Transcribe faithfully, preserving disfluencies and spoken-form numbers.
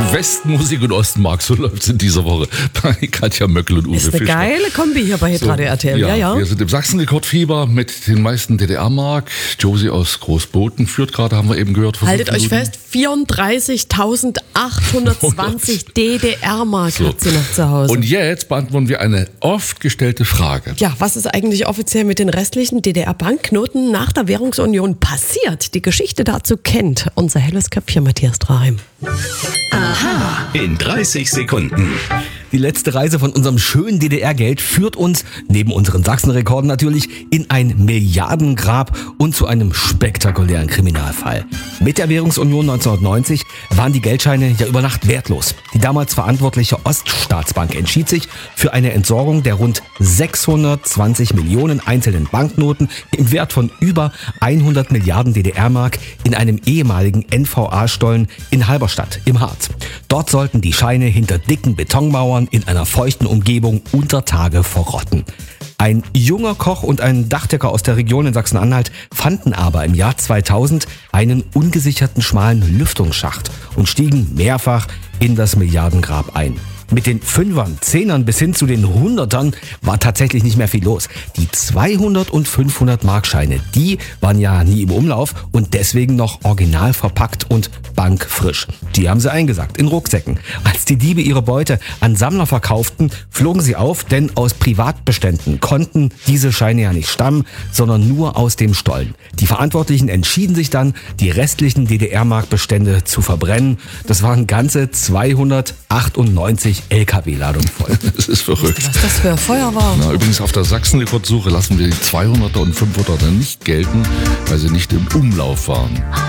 Westen Musik und Osten Mark, so läuft es in dieser Woche bei Katja Möckel und Uwe Ist eine Fischler. geile Kombi hier bei Hitradio R T L. Ja, ja. Wir sind im Sachsen-Rekordfieber mit den meisten D D R-Mark. Josie aus Großboten führt gerade, haben wir eben gehört. vor Haltet fünf euch Minuten. fest, vierunddreißigtausendachthundertzwanzig D D R-Mark So. hat sie noch zu Hause. Und jetzt beantworten wir eine oft gestellte Frage. Ja, was ist eigentlich offiziell mit den restlichen D D R-Banknoten nach der Währungsunion passiert? Die Geschichte dazu kennt unser helles Köpfchen Matthias Draheim. In dreißig Sekunden. Die letzte Reise von unserem schönen D D R-Geld führt uns, neben unseren Sachsenrekorden natürlich, in ein Milliardengrab und zu einem spektakulären Kriminalfall. Mit der Währungsunion neunzehnhundertneunzig waren die Geldscheine ja über Nacht wertlos. Die damals verantwortliche Oststaatsbank entschied sich für eine Entsorgung der rund sechshundertzwanzig Millionen einzelnen Banknoten im Wert von über hundert Milliarden D D R-Mark in einem ehemaligen N V A-Stollen in Halberstadt im Harz. Dort sollten die Scheine hinter dicken Betonmauern in einer feuchten Umgebung unter Tage verrotten. Ein junger Koch und ein Dachdecker aus der Region in Sachsen-Anhalt fanden aber im Jahr zweitausend einen ungesicherten schmalen Lüftungsschacht und stiegen mehrfach in das Milliardengrab ein. Mit den Fünfern, Zehnern bis hin zu den Hundertern war tatsächlich nicht mehr viel los. Die zweihundert und fünfhundert Markscheine, die waren ja nie im Umlauf und deswegen noch original verpackt und bankfrisch. Die haben sie eingesackt in Rucksäcken. Als die Diebe ihre Beute an Sammler verkauften, flogen sie auf, denn aus Privatbeständen konnten diese Scheine ja nicht stammen, sondern nur aus dem Stollen. Die Verantwortlichen entschieden sich dann, die restlichen D D R-Mark-Bestände zu verbrennen. Das waren ganze zweihundertachtundneunzig L K W-Ladungen voll. Das ist verrückt. Was das für Feuer war. Na, übrigens auf der Sachsen-Rekordsuche lassen wir die zweihunderter und fünfhunderter nicht gelten, weil sie nicht im Umlauf waren.